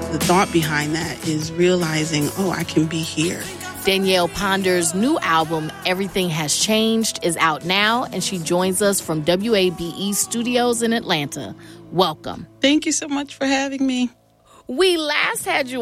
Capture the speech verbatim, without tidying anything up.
the thought behind that is realizing, oh, I can be here. Danielle Ponder's new album, Everything Has Changed, is out now, and she joins us from W A B E Studios in Atlanta. Welcome. Thank you so much for having me. We last had you